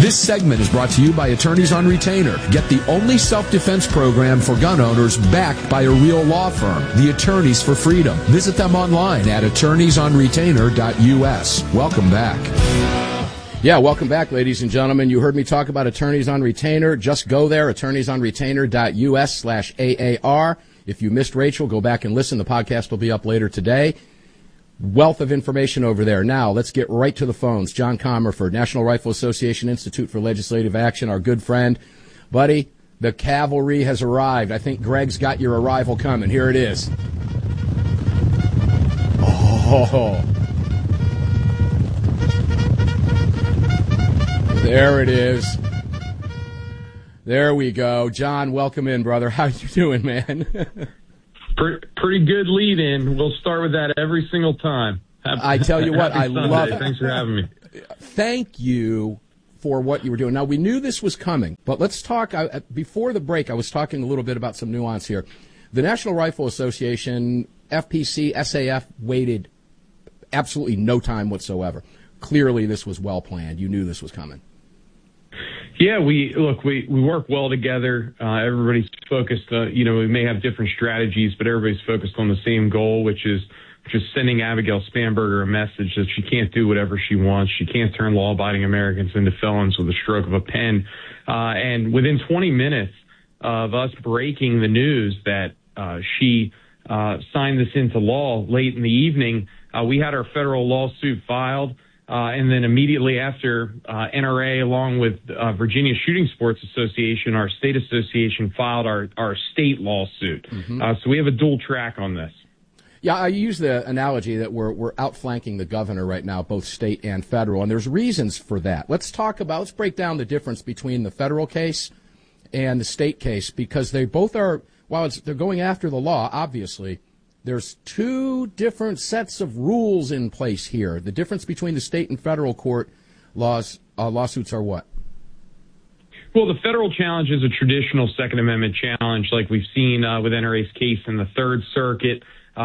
This segment is brought to you by Attorneys on Retainer. Get the only self-defense program for gun owners backed by a real law firm, the Attorneys for Freedom. Visit them online at attorneysonretainer.us. Welcome back. Yeah, welcome back, ladies and gentlemen. You heard me talk about Attorneys on Retainer. Just go there, attorneysonretainer.us/AAR. If you missed Rachel, go back and listen. The podcast will be up later today. Wealth of information over there. Now, let's get right to the phones. John Comerford, National Rifle Association Institute for Legislative Action, our good friend. Buddy, the cavalry has arrived. I think Greg's got your arrival coming. Here it is. Oh. There it is. There we go. John, welcome in, brother. How you doing, man? Pretty good lead in. We'll start with that every single time. I tell you what, I love it. Thanks for having me. Thank you for what you were doing. Now, we knew this was coming, but let's talk. Before the break, I was talking a little bit about some nuance here. The National Rifle Association, FPC, SAF waited absolutely no time whatsoever. Clearly, this was well planned. You knew this was coming. Yeah, we work well together. Everybody's focused. We may have different strategies, but everybody's focused on the same goal, which is sending Abigail Spanberger a message that she can't do whatever she wants. She can't turn law-abiding Americans into felons with a stroke of a pen. And within 20 minutes of us breaking the news that she signed this into law late in the evening, we had our federal lawsuit filed. And then immediately after, NRA, along with Virginia Shooting Sports Association, our state association, filed our state lawsuit. Mm-hmm. So we have a dual track on this. Yeah, I use the analogy that we're outflanking the governor right now, both state and federal, and there's reasons for that. Let's break down the difference between the federal case and the state case, because they both are, while they're going after the law, obviously, there's two different sets of rules in place here. The difference between the state and federal court lawsuits are what? Well, the federal challenge is a traditional Second Amendment challenge like we've seen with NRA's case in the Third Circuit,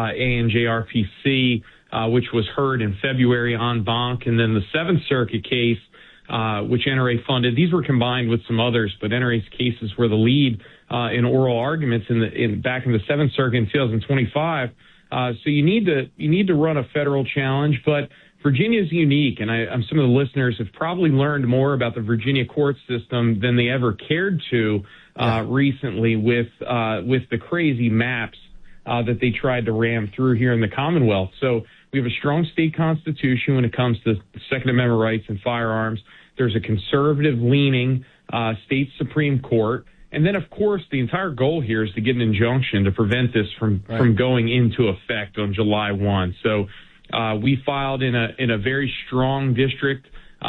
ANJRPC, which was heard in February en banc, and then the Seventh Circuit case, which NRA funded. These were combined with some others, but NRA's cases were the lead in oral arguments back in the Seventh Circuit in 2025. So you need to run a federal challenge, but Virginia is unique, and some of the listeners have probably learned more about the Virginia court system than they ever cared to recently with the crazy maps that they tried to ram through here in the Commonwealth. So we have a strong state constitution when it comes to Second Amendment rights and firearms. There's a conservative-leaning state Supreme Court. And then, of course, the entire goal here is to get an injunction to prevent this from going into effect on July 1. So we filed in a very strong district,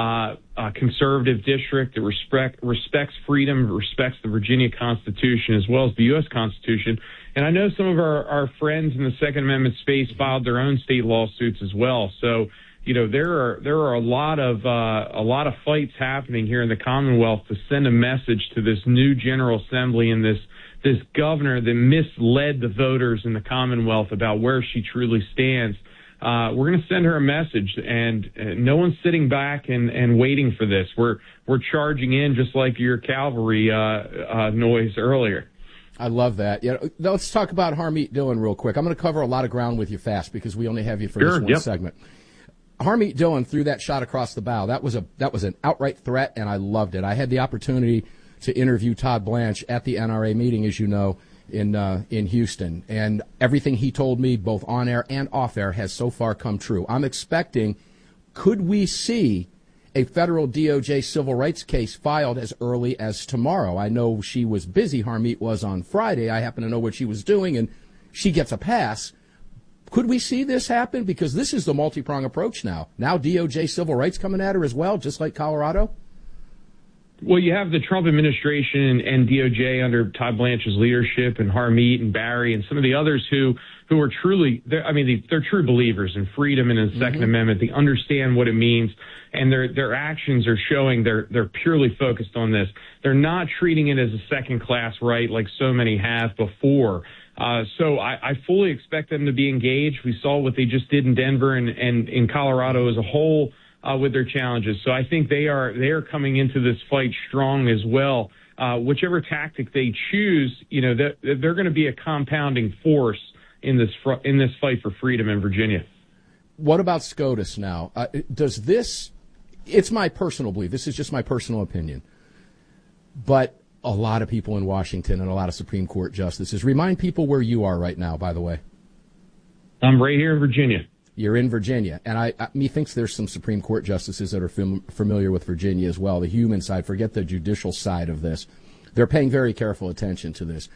conservative district that respects freedom, respects the Virginia Constitution as well as the U.S. Constitution. And I know some of our friends in the Second Amendment space filed their own state lawsuits as well. So, there are a lot of fights happening here in the Commonwealth to send a message to this new General Assembly and this governor that misled the voters in the Commonwealth about where she truly stands. We're going to send her a message, and no one's sitting back and waiting for this. We're charging in just like your cavalry noise earlier. I love that. Yeah, let's talk about Harmeet Dillon real quick. I'm going to cover a lot of ground with you fast because we only have you for this one segment. Harmeet Dillon threw that shot across the bow. That was an outright threat, and I loved it. I had the opportunity to interview Todd Blanche at the NRA meeting, as you know, in Houston, and everything he told me, both on air and off air, has so far come true. I'm expecting, could we see a federal DOJ civil rights case filed as early as tomorrow? I know she was busy. Harmeet was on Friday. I happen to know what she was doing, and she gets a pass. Could we see this happen? Because this is the multi-prong approach now. Now DOJ civil rights coming at her as well, just like Colorado? Well, you have the Trump administration and DOJ under Todd Blanche's leadership, and Harmeet and Barry and some of the others who are truly, they're true believers in freedom and in the Second Amendment. They understand what it means, and their actions are showing they're purely focused on this. They're not treating it as a second-class right like so many have before. So I fully expect them to be engaged. We saw what they just did in Denver and in Colorado as a whole. with their challenges. So I think they are coming into this fight strong as well. Whichever tactic they choose, they're going to be a compounding force in this fight for freedom in Virginia. What about SCOTUS now? Does this? It's my personal belief. This is just my personal opinion. But a lot of people in Washington and a lot of Supreme Court justices, remind people where you are right now, by the way. I'm right here in Virginia. You're in Virginia. And methinks there's some Supreme Court justices that are familiar with Virginia as well, the human side. Forget the judicial side of this. They're paying very careful attention to this.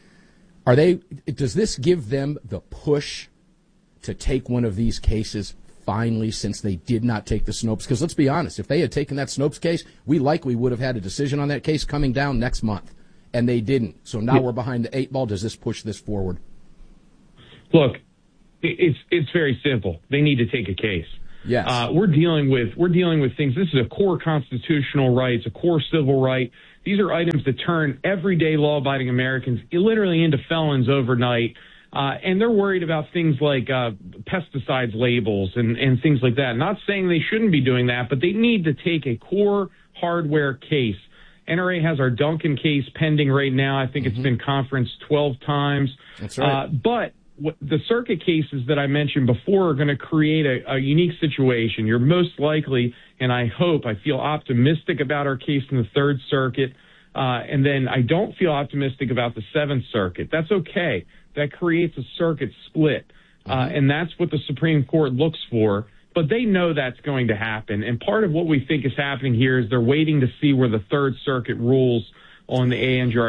Does this give them the push to take one of these cases finally, since they did not take the Snopes? Because let's be honest, if they had taken that Snopes case, we likely would have had a decision on that case coming down next month, and they didn't. So now we're behind the 8 ball. Does this push this forward? Look, it's very simple. They need to take a case. Yes. We're dealing with things. This is a core constitutional right. It's a core civil right. These are items that turn everyday law-abiding Americans literally into felons overnight. And they're worried about things like pesticides labels and things like that. Not saying they shouldn't be doing that, but they need to take a core hardware case. NRA has our Duncan case pending right now. I think it's been conferenced 12 times. That's right. But the circuit cases that I mentioned before are going to create a unique situation. You're most likely, and I feel optimistic about our case in the Third Circuit, and then I don't feel optimistic about the Seventh Circuit. That's okay. That creates a circuit split, and that's what the Supreme Court looks for. But they know that's going to happen, and part of what we think is happening here is they're waiting to see where the Third Circuit rules on the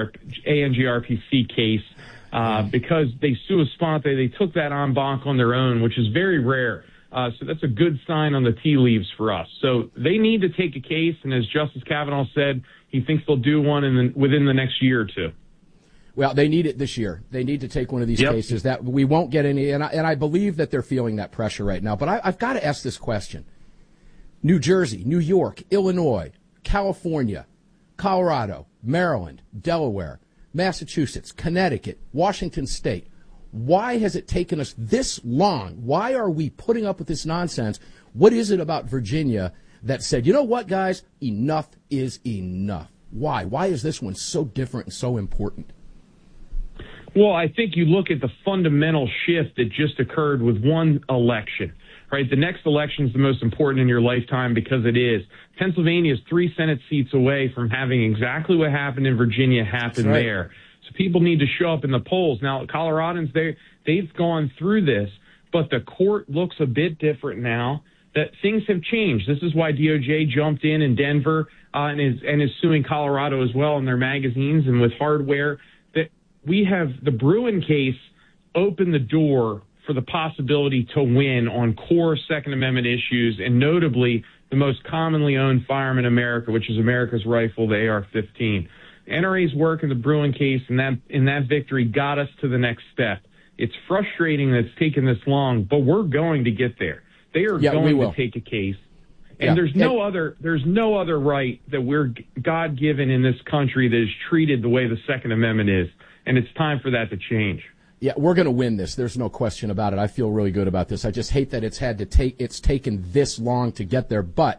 ANGRPC case, because they sua sponte, they took that en banc on their own, which is very rare. So that's a good sign on the tea leaves for us. So they need to take a case, and as Justice Kavanaugh said, he thinks they'll do one within the next year or two. Well, they need it this year. They need to take one of these cases. That we won't get any, and I believe that they're feeling that pressure right now. But I've got to ask this question. New Jersey, New York, Illinois, California, Colorado, Maryland, Delaware, Massachusetts, Connecticut, Washington State. Why has it taken us this long? Why are we putting up with this nonsense? What is it about Virginia that said, you know what, guys, enough is enough? Why? Why is this one so different and so important? Well, I think you look at the fundamental shift that just occurred with one election, right? The next election is the most important in your lifetime because it is. Pennsylvania is 3 Senate seats away from having exactly what happened in Virginia happen there. So people need to show up in the polls. Now, Coloradans, they've gone through this, but the court looks a bit different now. That things have changed. This is why DOJ jumped in Denver and is suing Colorado as well in their magazines and with hardware. That we have the Bruen case open the door for the possibility to win on core Second Amendment issues, and notably the most commonly owned firearm in America, which is America's rifle, the AR-15. NRA's work in the Bruen case and that victory got us to the next step. It's frustrating that it's taken this long, but we're going to get there. They are going to take a case. And there's no other right that we're God-given in this country that is treated the way the Second Amendment is. And it's time for that to change. Yeah, we're going to win this. There's no question about it. I feel really good about this. I just hate that it's taken this long to get there. But,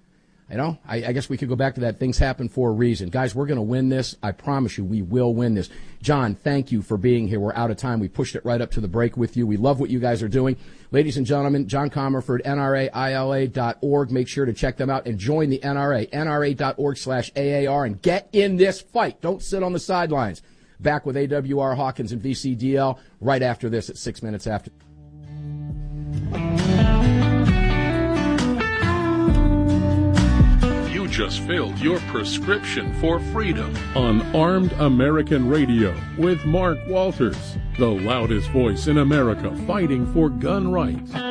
I guess we could go back to that. Things happen for a reason. Guys, we're going to win this. I promise you, we will win this. John, thank you for being here. We're out of time. We pushed it right up to the break with you. We love what you guys are doing. Ladies and gentlemen, John Comerford, NRAILA.org. Make sure to check them out and join the NRA, NRA.org/AAR, and get in this fight. Don't sit on the sidelines. Back with AWR Hawkins and VCDL right after this at 6 minutes after. You just filled your prescription for freedom on Armed American Radio with Mark Walters, the loudest voice in America fighting for gun rights.